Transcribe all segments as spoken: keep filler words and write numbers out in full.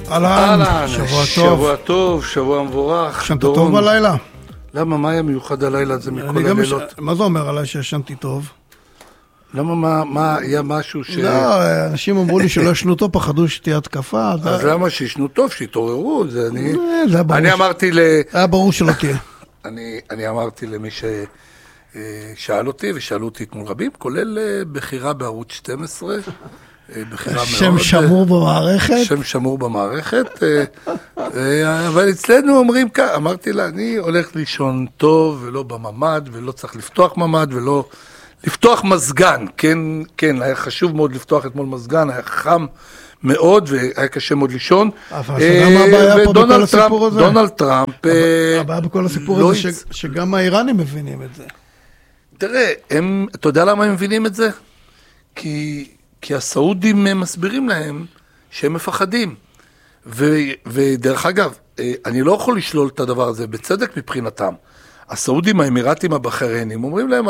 אהלן, שבוע טוב. שבוע טוב, שבוע מבורך. ישנת טוב בלילה? למה, מה היה מיוחד הלילה הזה מכל הלילות? מה זה אומר עליי שישנתי טוב? למה, מה, מה, היה משהו ש... לא, אנשים אמרו לי שלא ישנו טוב, פחדו שתהיה התקפה. אז למה שישנו טוב, שיתעוררו? זה אני... זה ברור. אני אמרתי ל... היה ברור שלא תהיה. אני, אני אמרתי למי ששאל אותי, ושאלו אותי אתמול רבים, כולל בחירה בערוץ שתים עשרה, בחירה מאוד... שם שמור במערכת? שם שמור במערכת, אבל אצלנו אומרים כך, אמרתי לה, אני הולך לישון טוב, ולא בממד, ולא צריך לפתוח ממד, ולא... לפתוח מזגן, כן, כן, היה חשוב מאוד לפתוח אתמול מזגן, היה חם מאוד, והיה קשה מאוד לישון. אבל אתה יודע מה הבעיה פה בכל הסיפור הזה? דונלד טראמפ... הבעיה בכל הסיפור הזה שגם האיראנים מבינים את זה. תראה, אתה יודע למה הם מבינים את זה? כי הסעודים מסבירים להם שהם מפחדים. ודרך אגב, אני לא יכול לשלול את הדבר הזה, בצדק מבחינתם. הסעודים, האמירתים, הבחריינים, אומרים להם,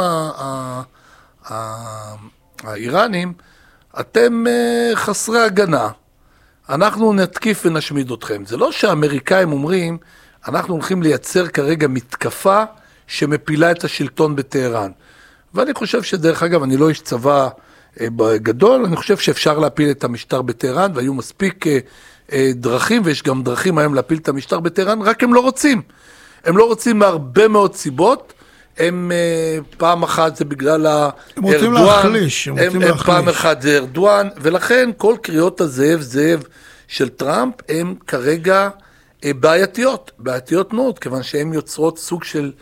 האיראנים, אתם חסרי הגנה, אנחנו נתקיף ונשמיד אתכם. זה לא שהאמריקאים אומרים, אנחנו הולכים לייצר כרגע מתקפה שמפילה את השלטון בטהרן. ואני חושב שדרך אגב, אני לא איש צבא גדול, אני חושב שאפשר להפיל את המשטר בטהרן, והיו מספיק דרכים, ויש גם דרכים היום להפיל את המשטר בטהרן, רק הם לא רוצים. הם לא רוצים מהרבה מאוד סיבות, הם פעם אחת זה בגלל הארדואן, הם רוצים להחליש, הם רוצים להחליש. פעם אחת זה ארדואן, ולכן כל קריאות הזאב זאב של טראמפ הם כרגע בעייתיות, בעייתיות מאוד, כיוון שהן יוצרות סוג של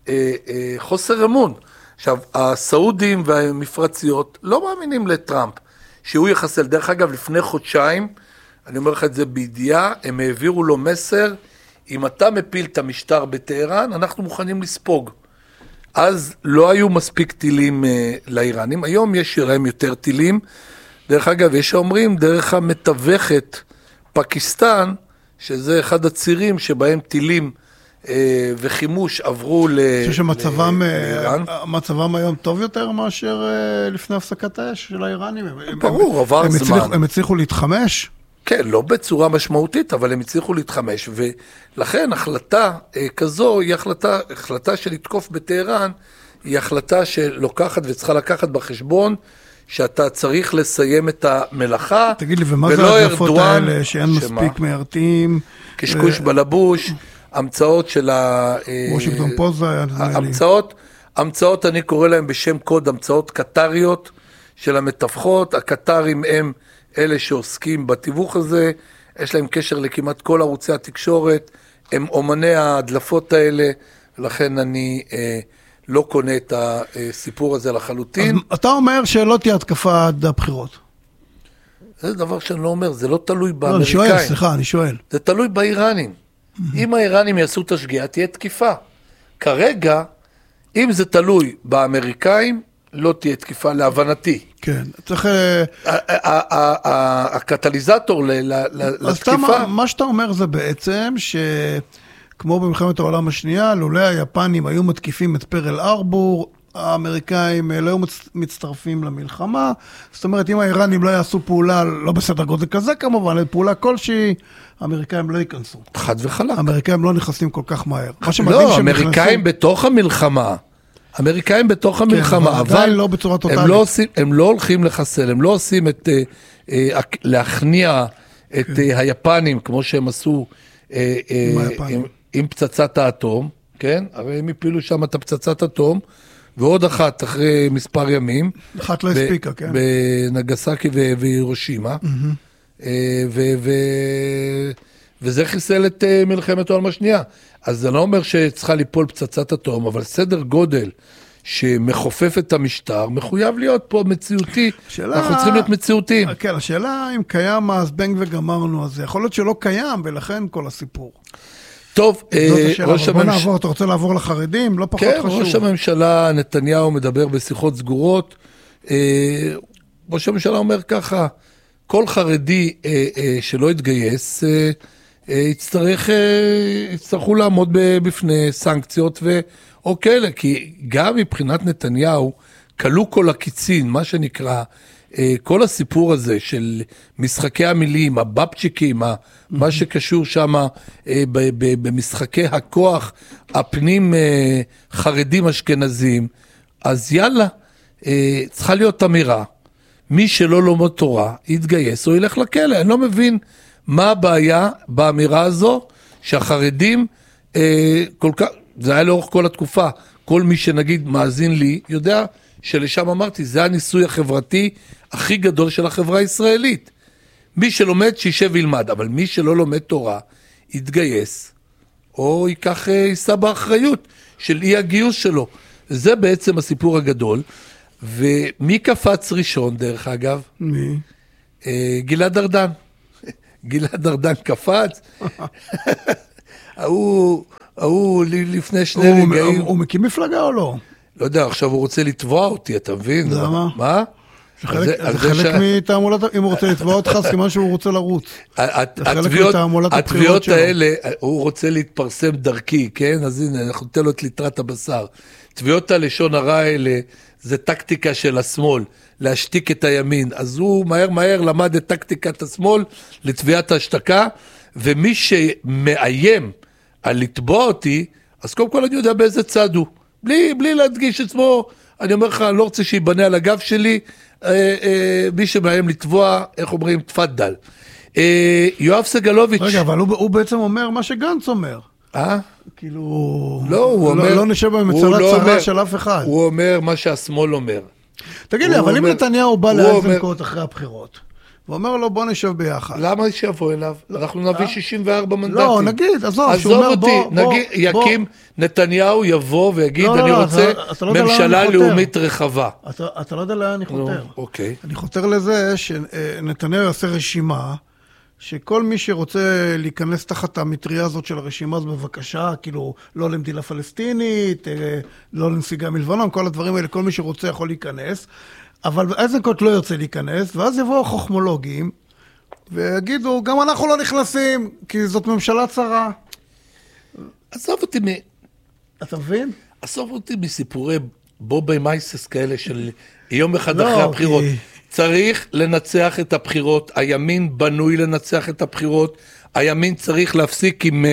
חוסר אמון. עכשיו, הסעודים והמפרציות לא מאמינים לטראמפ, שהוא יחסל. דרך אגב, לפני חודשיים, אני אומר לך את זה בידיעה, הם העבירו לו מסר, אם אתה מפיל את המשטר בטהרן, אנחנו מוכנים לספוג. אז לא היו מספיק טילים uh, לאיראנים, היום יש להם יותר טילים. דרך אגב, יש שאומרים, דרך המתווכת פקיסטן, שזה אחד הצירים שבהם טילים uh, וחימוש עברו ל... אני חושב שמצבם מצבם היום טוב יותר מאשר uh, לפני הפסקת האש של האיראנים. ברור, עבר הם זמן. הצליחו, הם הצליחו להתחמש? כן, לא בצורה משמעותית, אבל הם הצליחו להתחמש, ולכן החלטה כזו היא החלטה, החלטה של לתקוף בטהרן, היא החלטה שלוקחת וצריכה לקחת בחשבון, שאתה צריך לסיים את המלאכה. תגיד לי, ומה זה הדלפות האלה שאין מספיק מיירתים? קשקוש בלבוש, המצאות של ה... וושינגטון פוסט זה היה נראה לי. המצאות, המצאות אני קורא להם בשם קוד, המצאות קטריות של המתווכות, הקטרים הם... אלה שעוסקים בתיווך הזה, יש להם קשר לכמעט כל ערוצי התקשורת, הם אומני ההדלפות האלה, ולכן אני אה, לא קונה את הסיפור הזה לחלוטין. אז אתה אומר שלא תהיה התקפה עד הבחירות. זה דבר שאני לא אומר, זה לא תלוי באמריקאים. לא, אני שואל, סליחה, אני שואל. זה תלוי באיראנים. אם האיראנים יעשו את השגיאה, תהיה תקיפה. כרגע, אם זה תלוי באמריקאים, לא תהיה תקיפה להבנתי. כן, צריך... הקטליזטור לתקיפה... אז מה שאתה אומר זה בעצם שכמו במלחמת העולם השנייה, לולא היפנים היו מתקיפים את פרל ארבור, האמריקאים לא היו מצטרפים למלחמה, זאת אומרת, אם האיראנים לא יעשו פעולה, לא בסדר גודל כזה כמובן, פעולה כלשהי, האמריקאים לא ייכנסו. חד וחלק. האמריקאים לא נכנסים כל כך מהר. לא, האמריקאים בתוך המלחמה, אמריקאים בתוך המלחמה, כן, אבל לא בצורה טוטלית. הם לא, עושים, הם לא הולכים לחסל, הם לא עושים את, אה, אה, להכניע את כן. אה, היפנים, כמו שהם עשו אה, עם, אה, עם, עם פצצת האטום, כן? הרי הם הפילו שם את הפצצת האטום, ועוד אחת אחרי מספר ימים. אחת לא הספיקה, כן. בנגסקי והירושימה, mm-hmm. אה, ו... ו וזה חיסל את uh, מלחמת העולם השנייה. אז זה לא אומר שצריכה ליפול פצצת אטום, אבל סדר גודל שמחופף את המשטר, מחויב להיות פה מציאותי. השאלה... אנחנו צריכים להיות מציאותיים. כן, השאלה אם קיים הזבנג וגמרנו, אז יכול להיות שלא קיים, ולכן כל הסיפור. טוב, ראש הממשלה... נעבור, אתה רוצה לעבור לחרדים? לא פחות כן, חשוב. ראש הממשלה נתניהו מדבר בשיחות סגורות. ראש הממשלה אומר ככה, כל חרדי שלא יתגייס, יצטרך, יצטרכו לעמוד בפני סנקציות או כאלה, כי גם מבחינת נתניהו, קלו כל הקיצין, מה שנקרא, כל הסיפור הזה של משחקי המילים, הבבצ'יקים, מה שקשור שם במשחקי הכוח, הפנים חרדים אשכנזים, אז יאללה, צריכה להיות אמירה, מי שלא לומד תורה, יתגייס או ילך לכלא. אני לא מבין מה הבעיה באמירה הזו, שהחרדים, כל כך, זה היה לאורך כל התקופה, כל מי שנגיד מאזין לי, יודע שלשם אמרתי, זה הניסוי החברתי הכי גדול של החברה הישראלית. מי שלומד שישב וילמד, אבל מי שלא לומד תורה, יתגייס, או ייקח, יישא באחריות של אי הגיוס שלו. זה בעצם הסיפור הגדול. ומי קפץ ראשון, דרך אגב? מי? גלעד ארדן. גלעד ארדן קפץ. הוא, הוא לפני שני רגעים. הוא מקים מפלגה או לא? לא יודע, עכשיו הוא רוצה לתבוע אותי, אתה מבין? למה? מה? זה חלק מתעמולת, אם הוא רוצה לתבוע אותך, סימן שהוא רוצה לרוץ. התביעות האלה, הוא רוצה להתפרסם דרכי, כן? אז הנה, אנחנו נתן לו את ליטרת הבשר. תביעות הלשון הרע האלה, זה טקטיקה של השמאל, להשתיק את הימין. אז הוא מהר מהר למד את טקטיקת השמאל לתביעת ההשתקה, ומי שמאיים על לתבוע אותי, אז קודם כל אני יודע באיזה צד הוא. בלי, בלי להדגיש עצמו, אני אומר לך, אני לא רוצה שיבנה על הגב שלי, אה, אה, מי שמאיים לתבוע, איך אומרים, תפדל. אה, יואב סגלוביץ'. רגע, אבל הוא, הוא בעצם אומר מה שגנץ אומר. אה? כאילו... לא, הוא אומר... לא, לא נשב במצלת לא צרה של אף אחד. הוא אומר מה שהשמאל אומר. תגיד לי, אבל אומר, אם נתניהו בא לאיזנקוט אחרי הבחירות, ואומר לו בוא נשב ביחד. למה שיבוא אליו? אנחנו נביא שישים וארבע מנדטים. לא, נגיד, עזוב, עזוב אותי, נגיד, יקים, נתניהו יבוא ויגיד, אני רוצה ממשלה לאומית רחבה. אתה לא יודע לאן אני חותר. אוקיי. אני חותר לזה שנתניהו יעשה רשימה, שכל מי שרוצה להיכנס תחת המטריה הזאת של הרשימה, אז בבקשה, כאילו, לא למדינה פלסטינית, לא לנסיגה מלבנון, כל הדברים האלה, כל מי שרוצה יכול להיכנס. אבל איזנקוט לא יוצא להיכנס, ואז יבואו החוכמולוגים, ויגידו, גם אנחנו לא נכנסים, כי זאת ממשלה צרה. עזוב אותי מ... אתה מבין? עזוב אותי מסיפורי בובי מייסס כאלה של יום אחד אחרי הבחירות. צריך לנצח את הבחירות, הימין בנוי לנצח את הבחירות, הימין צריך להפסיק עם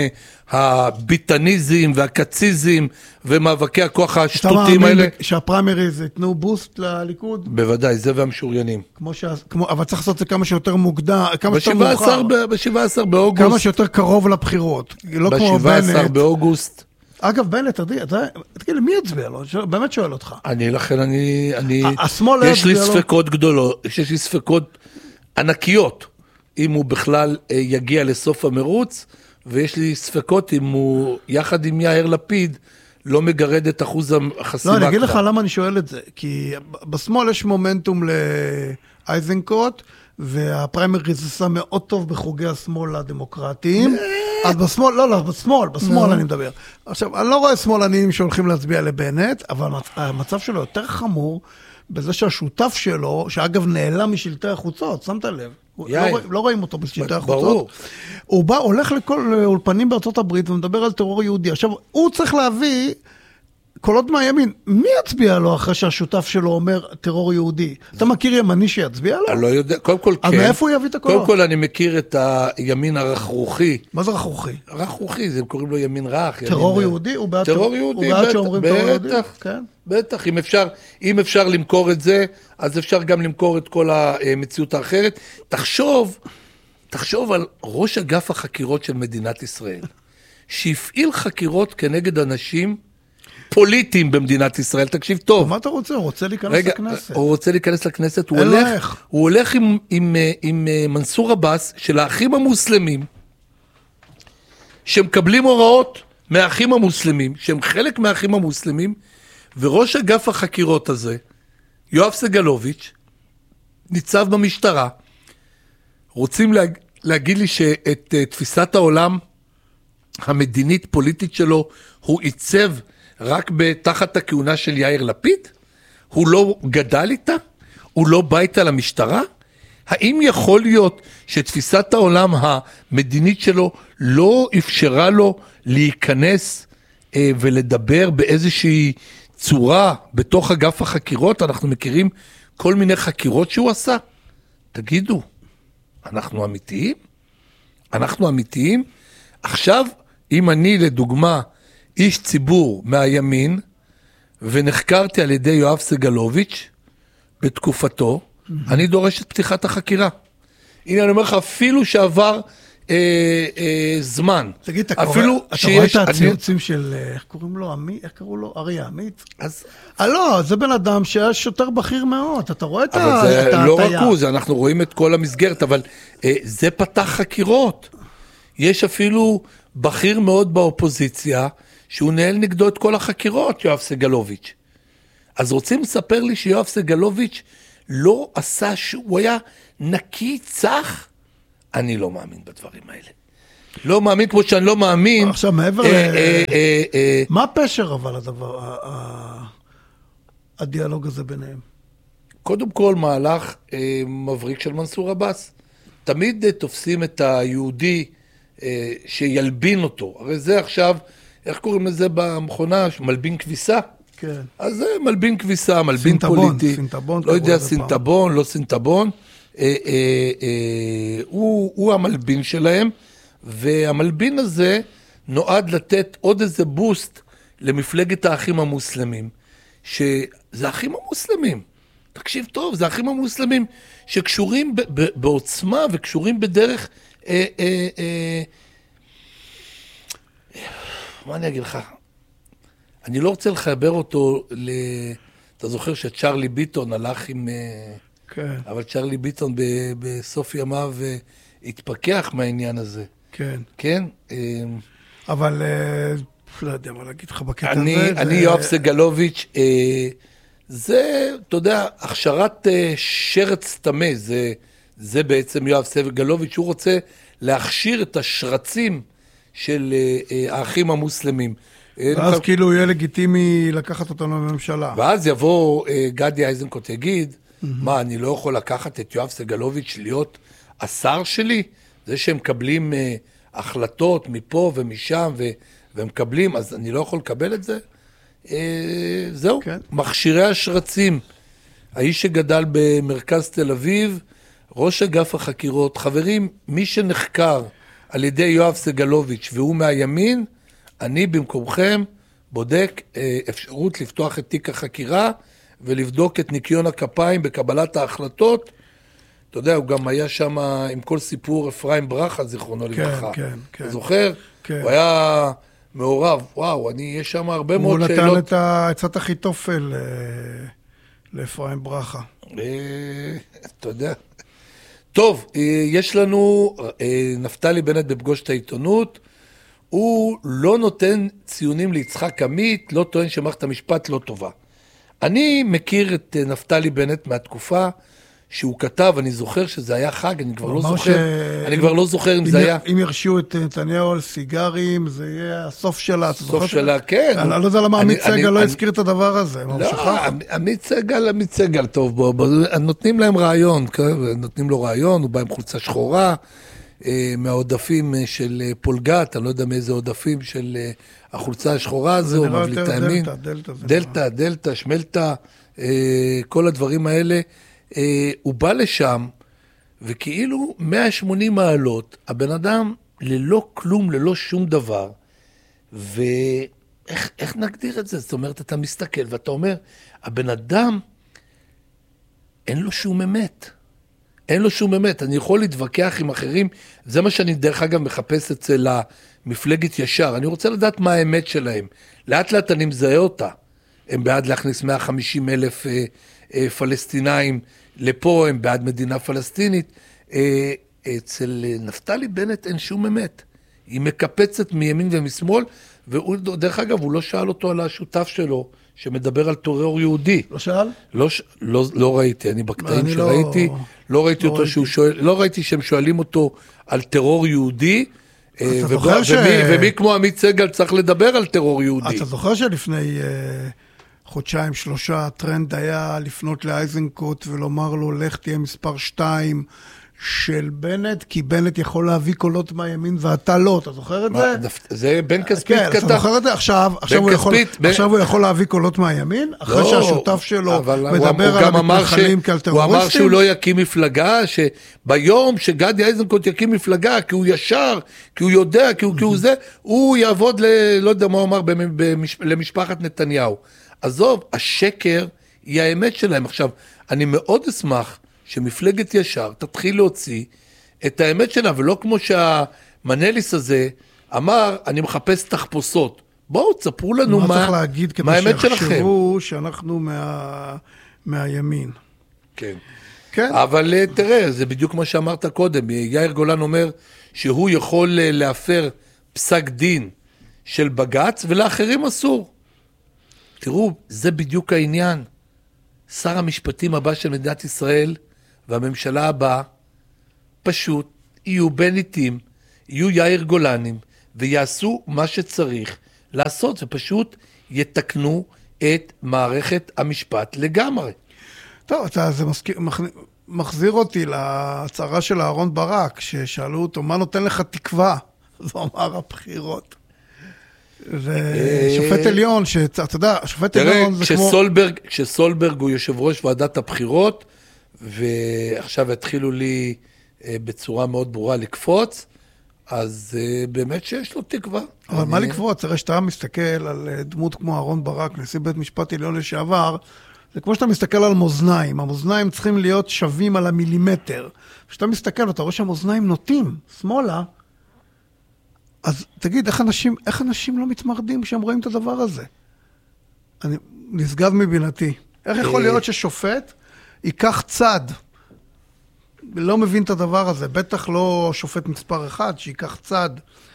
הביטניזם והקציזם ומאבקי הכוח השטותיים האלה. שהפריימריז יתנו בוסט לליכוד? בוודאי, זה והמשוריינים. כמו ש... כמו... אבל צריך לעשות את זה כמה שיותר מוקדם, כמה שיותר מאוחר. ב-שבעה עשר באוגוסט. כמה שיותר קרוב לבחירות. לא כמו ב-שבעה עשר באוגוסט. אגב, בנט, תגיד לי, מי יצביע לו? באמת שואל אותך. אני, לכן אני... יש לי ספקות גדולות, יש לי ספקות ענקיות, אם הוא בכלל יגיע לסוף המרוץ, ויש לי ספקות אם הוא, יחד עם יאיר לפיד, לא מגרד את אחוז החסימה. לא, אני אגיד לך למה אני שואל את זה, כי בשמאל יש מומנטום לאייזנקוט, והפריימריז עשה מאוד טוב בחוגי השמאל הדמוקרטיים, אז בשמאל, לא, לא, בשמאל, בשמאל אני מדבר. עכשיו, אני לא רואה שמאלנים שהולכים להצביע לבנט, אבל המצב שלו יותר חמור, בזה שהשותף שלו, שאגב נעלם משלטי החוצות, שמת לב? לא, לא רואים אותו בשלטי החוצות. הוא בא, הולך לכל אולפנים בארצות הברית ומדבר על טרור יהודי. עכשיו, הוא צריך להביא קולות מהימין. מי יצביע לו אחרי שהשותף שלו אומר טרור יהודי? אתה מכיר ימני שיצביע לו? אני לא יודע, קודם כל כן. אז מאיפה הוא יביא את הקולות? קודם כל אני מכיר את הימין הרכרוכי. מה זה רכרוכי? רכרוכי, זה קוראים לו ימין רך. טרור יהודי? הוא בעד טרור יהודי, שאומרים טרור יהודי? כן. בטח, אם אפשר, אם אפשר למכור את זה, אז אפשר גם למכור את כל המציאות האחרת. תחשוב, תחשוב על ראש אגף החקירות של מדינת ישראל, שהפעיל חקירות כנגד אנשים פוליטיים במדינת ישראל. תקשיב טוב. מה אתה רוצה? הוא רוצה להיכנס רגע, לכנסת. הוא רוצה להיכנס לכנסת, הוא הולך, הוא הולך עם, עם, עם, עם מנסור עבאס של האחים המוסלמים, שמקבלים הוראות מהאחים המוסלמים, שהם חלק מהאחים המוסלמים, וראש אגף החקירות הזה, יואב סגלוביץ', ניצב במשטרה, רוצים לה, להגיד לי שאת uh, תפיסת העולם המדינית פוליטית שלו, הוא עיצב רק בתחת הכהונה של יאיר לפיד? הוא לא גדל איתה? הוא לא בא איתה למשטרה? האם יכול להיות שתפיסת העולם המדינית שלו לא אפשרה לו להיכנס אה, ולדבר באיזושהי צורה בתוך אגף החקירות? אנחנו מכירים כל מיני חקירות שהוא עשה. תגידו, אנחנו אמיתיים? אנחנו אמיתיים? עכשיו, אם אני לדוגמה איש ציבור מהימין, ונחקרתי על ידי יואב סגלוביץ' בתקופתו, mm-hmm. אני דורש את פתיחת החקירה. הנה אני אומר לך, אפילו שעבר אה, אה, זמן. תגיד, אתה רואה את הציוצים של, איך קוראים לו, איך קראו לו? אריה עמית? אז... אה, לא, זה בן אדם שהיה שוטר בכיר מאוד, אתה רואה את ההטיה. אבל זה לא רק הוא, אנחנו רואים את כל המסגרת, אבל אה, זה פתח חקירות. יש אפילו בכיר מאוד באופוזיציה, שהוא נהל נגדו את כל החקירות, יואב סגלוביץ'. אז רוצים לספר לי שיואב סגלוביץ' לא עשה, שהוא היה נקי צח? אני לא מאמין בדברים האלה. לא מאמין כמו שאני לא מאמין. עכשיו מעבר ל... מה פשר אבל הדבר, הדיאלוג הזה ביניהם? קודם כל מהלך מבריק של מנסור עבאס. תמיד תופסים את היהודי שילבין אותו. הרי זה עכשיו, איך קוראים לזה במכונה? מלבין כביסה. כן. אז זה מלבין כביסה, מלבין פוליטי. סינטבון. לא יודע, סינטבון, לא סינטבון. אה, אה, אה, הוא, הוא המלבין שלהם, והמלבין הזה נועד לתת עוד איזה בוסט למפלגת האחים המוסלמים, שזה האחים המוסלמים. תקשיב טוב, זה האחים המוסלמים שקשורים ב- ב- בעוצמה וקשורים בדרך... אה, אה, אה, מה אני אגיד לך? אני לא רוצה לחבר אותו ל... אתה זוכר שצ'רלי ביטון הלך עם... כן. אבל צ'רלי ביטון ב... בסוף ימיו התפכח מהעניין הזה. כן. כן? אבל לא יודע מה להגיד לך בקטע אני, הזה. אני זה... יואב סגלוביץ', זה, אתה יודע, הכשרת שרץ תמה, זה, זה בעצם יואב סגלוביץ', הוא רוצה להכשיר את השרצים של האחים המוסלמים. ואז כאילו יהיה לגיטימי לקחת אותנו בממשלה. ואז יבוא גדי איזנקוט יגיד, מה, אני לא יכול לקחת את יואב סגלוביץ' להיות השר שלי? זה שהם מקבלים החלטות מפה ומשם והם מקבלים, אז אני לא יכול לקבל את זה? זהו, מכשירי השרצים. האיש שגדל במרכז תל אביב, ראש אגף החקירות, חברים, מי שנחקר על ידי יואב סגלוביץ' והוא מהימין, אני במקומכם בודק אפשרות לפתוח את תיק החקירה ולבדוק את ניקיון הכפיים בקבלת ההחלטות. אתה יודע, הוא גם היה שם עם כל סיפור אפרים ברכה, זיכרונו לברכה. כן, כן, כן. זוכר? כן. הוא היה מעורב. וואו, אני, יש שם הרבה מאוד שאלות. הוא נתן את עצת אחיתופל לאפרים ברכה. אתה יודע. טוב, יש לנו נפתלי בנט בפגוש את העיתונות. הוא לא נותן ציונים ליצחק עמית, לא טוען שמערכת המשפט לא טובה. אני מכיר את נפתלי בנט מהתקופה שהוא כתב, אני זוכר שזה היה חג, אני כבר לא זוכר, ש... אני כבר לא זוכר אם זה היה... אם ירשיעו את נתניהו על סיגרים, זה יהיה הסוף שלה. הסוף שלה, כן. אני לא יודע למה עמית סגל לא הזכיר את הדבר הזה. לא, עמית סגל, עמית סגל, טוב, בוא, נותנים להם רעיון, נותנים לו רעיון, הוא בא עם חולצה שחורה, מהעודפים של פולגת, אני לא יודע מאיזה עודפים של החולצה השחורה הזו, מבליט הימין. דלטה, דלטה. דלטה, דלטה, שמלטה, כל הדברים האלה. הוא בא לשם, וכאילו מאה ושמונים מעלות, הבן אדם ללא כלום, ללא שום דבר, ואיך איך נגדיר את זה? זאת אומרת, אתה מסתכל ואתה אומר, הבן אדם, אין לו שום אמת. אין לו שום אמת. אני יכול להתווכח עם אחרים, זה מה שאני דרך אגב מחפש אצל המפלגת ישר. אני רוצה לדעת מה האמת שלהם. לאט לאט אני מזהה אותה. הם בעד להכניס מאה וחמישים אלף אה, אה, פלסטינאים לפה, הם בעד מדינה פלסטינית. אה, אצל נפתלי בנט אין שום אמת. היא מקפצת מימין ומשמאל, ודרך אגב, הוא לא שאל אותו על השותף שלו, שמדבר על טרור יהודי. לא שאל? לא, לא, לא ראיתי, אני בקטעים שראיתי, לא, לא ראיתי לא אותו ראיתי. שהוא שואל, לא ראיתי שהם שואלים אותו על טרור יהודי, ובא, ש... ומי, ומי כמו עמית סגל צריך לדבר על טרור יהודי. אתה זוכר שלפני uh, חודשיים, שלושה, הטרנד היה לפנות לאייזנקוט ולומר לו, לך תהיה מספר שתיים, של בנט, כי בנט יכול להביא קולות מהימין ואתה לא, אתה זוכר את זה? זה בן כספית כתב. כן, אתה זוכר את זה? עכשיו, עכשיו הוא יכול להביא קולות מהימין, אחרי שהשותף שלו מדבר על המתנחלים כאלטרוריסטים? הוא אמר שהוא לא יקים מפלגה, שביום שגדי איזנקוט יקים מפלגה, כי הוא ישר, כי הוא יודע, כי הוא זה, הוא יעבוד, לא יודע מה הוא אמר, למשפחת נתניהו. עזוב, השקר היא האמת שלהם. עכשיו, אני מאוד אשמח שמפלגת ישר תתחיל להוציא את האמת שלה, ולא כמו שהמנליס הזה אמר, אני מחפש תחפושות. בואו, תספרו לנו מה, מה צריך להגיד כדי שיחשבו שאנחנו מה, מהימין. כן. כן. אבל תראה, זה בדיוק מה שאמרת קודם. יאיר גולן אומר שהוא יכול להפר פסק דין של בגץ, ולאחרים אסור. תראו, זה בדיוק העניין. שר המשפטים הבא של מדינת ישראל והממשלה הבאה פשוט יהיו בניתים, יהיו יאיר גולנים, ויעשו מה שצריך לעשות, ופשוט יתקנו את מערכת המשפט לגמרי. טוב, אתה, זה מזכיר, מחזיר אותי להצהרה של אהרון ברק, ששאלו אותו, מה נותן לך תקווה? זו אמר הבחירות. ושופט עליון, שאתה יודע, שופט עליון זה כמו... כשסולברג הוא יושב ראש ועדת הבחירות, ועכשיו התחילו לי בצורה מאוד ברורה לקפוץ, אז באמת שיש לו תקווה. אבל מה לקפוץ? תראה שאתה מסתכל על דמות כמו אהרון ברק, נשיא בית משפט עליון לשעבר, זה כמו שאתה מסתכל על מאזניים, המאזניים צריכים להיות שווים על המילימטר. כשאתה מסתכל ואתה רואה שהמאזניים נוטים, שמאלה, אז תגיד, איך אנשים, איך אנשים לא מתמרדים כשהם רואים את הדבר הזה? אני נשגב מבינתי. איך יכול להיות ששופט ייקח צד? לא מבין את הדבר הזה. בטח לא שופט מספר אחד שייקח צד.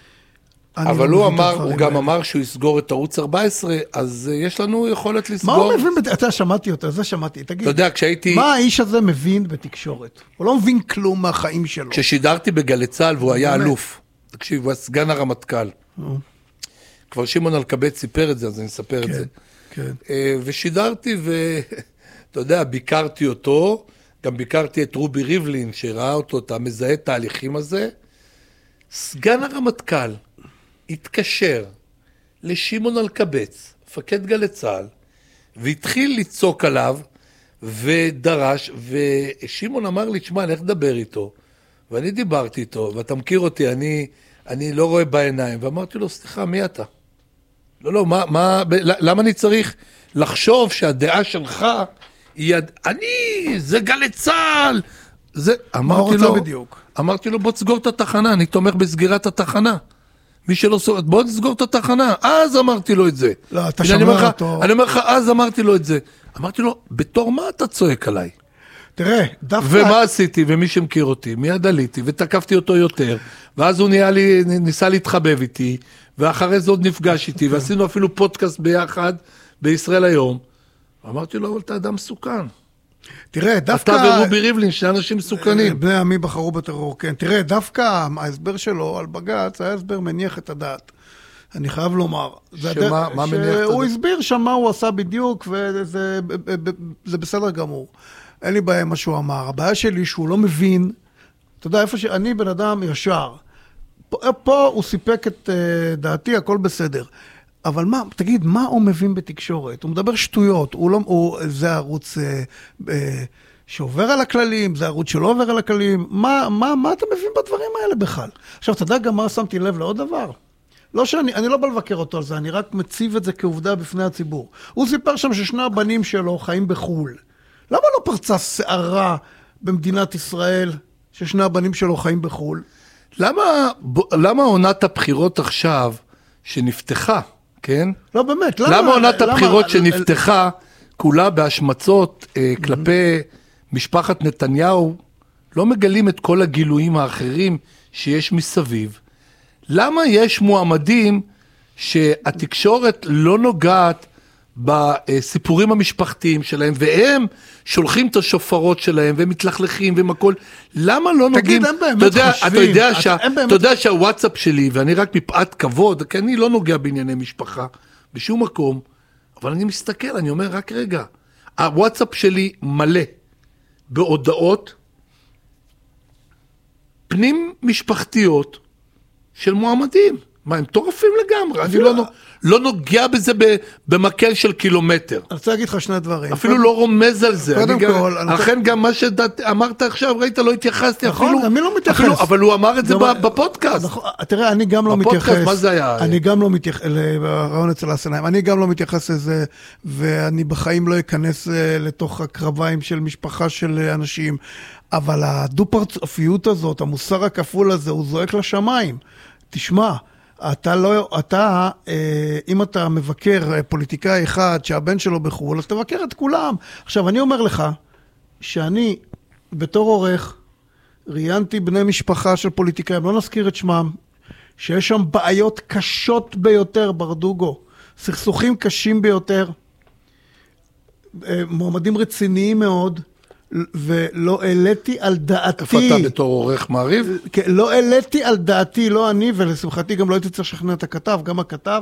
אבל הוא אמר, הוא גם אמר שהוא יסגור את ערוץ ארבע עשרה, אז יש לנו יכולת לסגור. מה הוא מבין? אתה שמעתי אותו, זה שמעתי. תגיד, אתה יודע, כשהייתי... מה האיש הזה מבין בתקשורת? הוא לא מבין כלום מהחיים שלו. כששידרתי בגלי צה"ל והוא היה אלוף. תקשיב, הוא היה סגן הרמטכ"ל. כבר שמעון אלקבץ סיפר את זה, אז אני אספר את זה. ושידרתי, ואתה יודע, ביקרתי אותו, גם ביקרתי את רובי ריבלין, שראה אותו, אתה מזהה את התהליכים הזה. סגן הרמטכ"ל התקשר לשמעון אלקבץ, מפקד גלי צה"ל, והתחיל לצעוק עליו, ודרש, ושמעון אמר לי, תשמע, אני איך לדבר איתו? ואני דיברתי איתו, ואתה מכיר אותי, אני, אני לא רואה בעיניים, ואמרתי לו, סליחה, מי אתה? לא, לא, מה, מה, למה אני צריך לחשוב שהדעה שלך היא, אני, זה גלי צה"ל, זה, אמרתי לו, בדיוק? אמרתי לו, בוא תסגור את התחנה, אני תומך בסגירת התחנה. מי שלא סוגר, בוא תסגור את התחנה, אז אמרתי לו את זה. לא, אתה שמע אותו. אני אומר לך, אז אמרתי לו את זה. אמרתי לו, בתור מה אתה צועק עליי? תראה, דווקא... ומה עשיתי, ומי שמכיר אותי, מיד עליתי, ותקפתי אותו יותר, ואז הוא נהיה לי, ניסה להתחבב איתי, ואחרי זה עוד נפגש איתי, ועשינו אפילו פודקאסט ביחד, בישראל היום. אמרתי לו, אבל אתה אדם מסוכן. תראה, דווקא... אתה ורובי ריבלין, שני אנשים מסוכנים. בני עמי בחרו בטרור, כן. תראה, דווקא ההסבר שלו על בג"ץ, היה הסבר מניח את הדעת. אני חייב לומר. שמה, מה מניח את הדעת? הוא הסביר שם מה הוא עשה בדיוק, וזה בסדר גמור. אין לי בעיה מה שהוא אמר. הבעיה שלי שהוא לא מבין, אתה יודע, איפה שאני בן אדם ישר. פה, פה הוא סיפק את uh, דעתי, הכל בסדר. אבל מה, תגיד, מה הוא מבין בתקשורת? הוא מדבר שטויות, הוא לא, הוא, זה ערוץ אה, אה, שעובר על הכללים, זה ערוץ שלא עובר על הכללים, מה, מה, מה אתה מבין בדברים האלה בכלל? עכשיו, אתה יודע גם מה שמתי לב לעוד דבר? לא שאני, אני לא בא לבקר אותו על זה, אני רק מציב את זה כעובדה בפני הציבור. הוא סיפר שם ששני הבנים שלו חיים בחול. למה לא פרצה שערה במדינת ישראל ששני הבנים שלו חיים בחול? למה, למה עונת הבחירות עכשיו שנפתחה, כן? לא באמת, למה, למה עונת למה, הבחירות למה, שנפתחה, כולה בהשמצות אה, כלפי משפחת נתניהו, לא מגלים את כל הגילויים האחרים שיש מסביב? למה יש מועמדים שהתקשורת לא נוגעת בסיפורים המשפחתיים שלהם, והם שולחים את השופרות שלהם, והם מתלכלכים, והם הכל, למה לא נוגעים? תגיד, הם באמת אתה יודע, חושבים. אתה יודע, שה, אתה, באמת... אתה יודע שהוואטסאפ שלי, ואני רק מפאת כבוד, כי אני לא נוגע בענייני משפחה, בשום מקום, אבל אני מסתכל, אני אומר, רק רגע, הוואטסאפ שלי מלא בהודעות פנים משפחתיות של מועמדים. מה, הם טורפים לגמרי, אני לא, לא נוגע בזה במקל של קילומטר. אני רוצה להגיד לך שני דברים. אפילו לא רומז על זה. קודם כל... לכן גם מה שאמרת עכשיו, ראית, לא התייחסתי אפילו... נכון, אני לא מתייחס. אבל הוא אמר את זה בפודקאסט. תראה, אני גם לא מתייחס. בפודקאסט, מה זה היה? אני גם לא מתייחס, לרעיון אצל הסנאים, אני גם לא מתייחס לזה, ואני בחיים לא אכנס לתוך הקרביים של משפחה של אנשים, אבל הדו-פרצופיות הזאת, המוסר הכפול הזה, הוא זועק לשמיים. תשמע, אתה לא, אתה, אם אתה מבקר פוליטיקאי אחד שהבן שלו בחו"ל, אז תבקר את כולם. עכשיו, אני אומר לך, שאני בתור עורך, ראיינתי בני משפחה של פוליטיקאים, לא נזכיר את שמם, שיש שם בעיות קשות ביותר, ברדוגו, סכסוכים קשים ביותר, מועמדים רציניים מאוד, ולא העליתי על דעתי. איפה אתה בתור עורך מעריב? לא העליתי על דעתי, לא אני, ולשמחתי גם לא הייתי צריך לשכנע את הכתב, גם הכתב,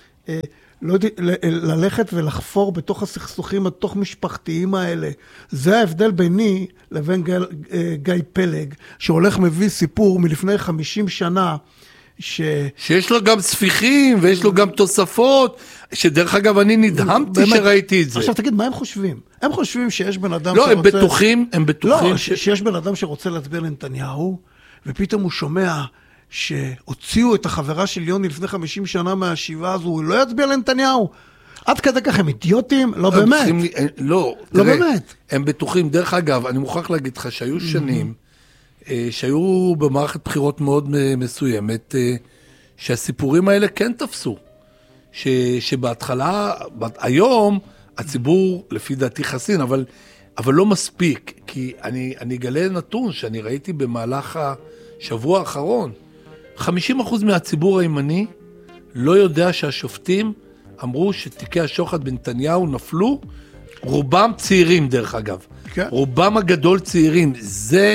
לא הייתי ללכת ולחפור בתוך הסכסוכים התוך משפחתיים האלה. זה ההבדל ביני לבין גיא, גיא פלג, שהולך מביא סיפור מלפני חמישים שנה, ש... שיש לו גם ספיחים, ויש לו גם תוספות, שדרך אגב אני נדהמתי באמת, שראיתי את זה. עכשיו תגיד, מה הם חושבים? הם חושבים שיש בן אדם לא, שרוצה... לא, הם בטוחים, הם בטוחים... לא, ש... שיש בן אדם שרוצה להצביע לנתניהו, ופתאום הוא שומע שהוציאו את החברה של יוני לפני חמישים שנה מהשיבה הזו, הוא לא יצביע לנתניהו. עד כדי כך הם אידיוטים? לא באמת. צריכים... לא, לא תראה, באמת. הם בטוחים. דרך אגב, אני מוכרח להגיד לך שהיו שנים, שהיו במערכת בחירות מאוד מסוימת, שהסיפורים האלה כן תפסו. ש, שבהתחלה, היום, הציבור לפי דעתי חסין, אבל, אבל לא מספיק, כי אני, אני אגלה נתון שאני ראיתי במהלך השבוע האחרון, חמישים אחוז מהציבור הימני לא יודע שהשופטים אמרו שתיקי השוחד בנתניהו נפלו, רובם צעירים דרך אגב, כן. רובם הגדול צעירים, זה...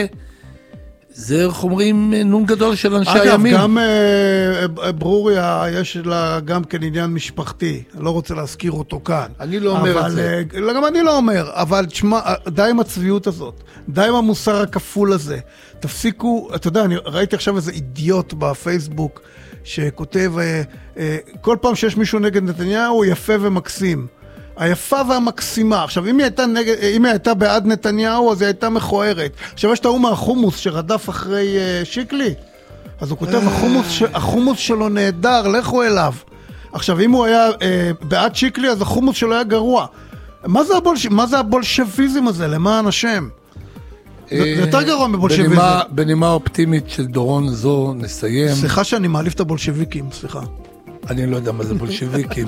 זה, איך אומרים, נון גדול של אנשי אגב, הימין. אגב, גם אה, ברוריה, יש לה גם כן עניין משפחתי. אני לא רוצה להזכיר אותו כאן. אני לא אומר אבל, את זה. אה, גם אני לא אומר, אבל תשמע, די עם הצביעות הזאת. די עם המוסר הכפול הזה. תפסיקו, אתה יודע, אני ראיתי עכשיו איזה אידיוט בפייסבוק, שכותב, אה, אה, כל פעם שיש מישהו נגד נתניהו, הוא יפה ומקסים. היפה והמקסימה. עכשיו, אם היא הייתה, נגד, אם היא הייתה בעד נתניהו, אז היא הייתה מכוערת. עכשיו, יש את האום החומוס שרדף אחרי uh, שיקלי. אז הוא כותב, החומוס, ש... החומוס שלו נהדר, לכו אליו. עכשיו, אם הוא היה uh, בעד שיקלי, אז החומוס שלו היה גרוע. מה זה, הבולש... מה זה הבולשביזם הזה? למען השם? זה יותר גרוע מבולשביזם. בנימה, בנימה אופטימית של דורון זו נסיים. סליחה שאני מעליף את הבולשביקים, סליחה. אני לא יודע מה זה בולשביקים.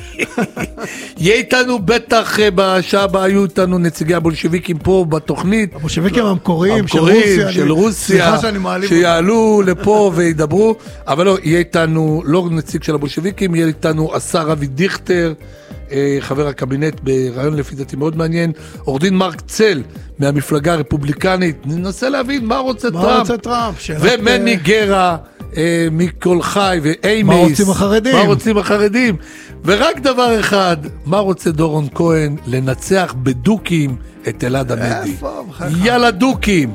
יהיה איתנו בטח בשעה הבאה, היו איתנו נציגי הבולשביקים פה בתוכנית. הבולשביקים המקוריים של רוסיה, של רוסיה, שיעלו לפה וידברו, אבל לא, יהיה איתנו לא נציג של הבולשביקים, יהיה איתנו השר אבי דיכטר, חבר הקבינט ברעיון לפי דעתי מאוד מעניין, עורך דין מרק צל מהמפלגה הרפובליקנית, ננסה להבין מה רוצה טראמפ. מה רוצה טראמפ? ומני גרה מכל חי ואיימיס. מה רוצים החרדים? מה רוצים החרדים? ורק דבר אחד, מה רוצה דורון כהן? לנצח בדוקים את אלעד עמדי. יאללה דוקים.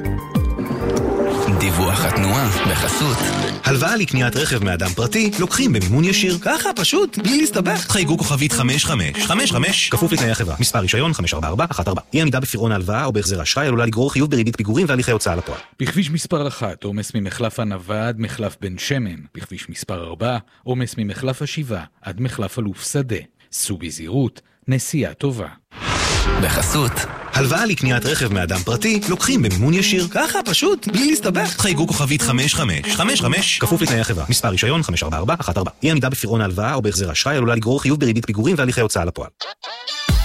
דיווח התנועה בחסות. הלוואה לקניית רכב מאדם פרטי לוקחים במימון ישיר. ככה פשוט, בלי להסתבך. חייגו כוכבית חמש חמש חמש חמש, כפוף לתנאי החברה. מספר רישיון חמש ארבע ארבע אחת ארבע. אי עמידה בפירעון ההלוואה או בהחזר אשראי עלולה לגרור חיוב בריבית פיגורים והליכי הוצאה לפועל. בכביש מספר אחת, עומס ממחלף ענבה עד מחלף בן שמן. בכביש מספר ארבע, עומס ממחלף השיבה עד מחלף אלוף שדה. סעו בזהירות, נסיעה טובה. בחסות. הלוואה לקניית רכב מאדם פרטי לוקחים במימון ישיר. ככה פשוט, בלי להסתבך. חייגו כוכבית חמש חמש חמש חמש, כפוף לתנאי החברה. מספר רישיון חמש ארבע ארבע אחת ארבע. אי עמידה בפירעון ההלוואה או בהחזר אשראי עלולה לגרור חיוב בריבית פיגורים והליכי הוצאה לפועל.